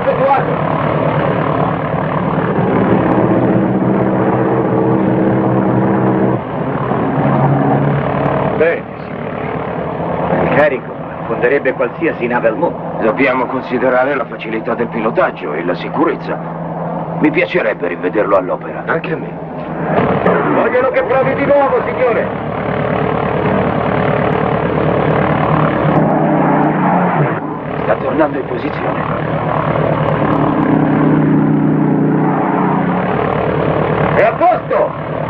effettuato. Bene, signore. Il carico affonderebbe qualsiasi nave al mondo. Dobbiamo considerare la facilità del pilotaggio e la sicurezza. Mi piacerebbe rivederlo all'opera. Anche a me. Vogliono che provi di nuovo, signore. Sta tornando in posizione. È a posto!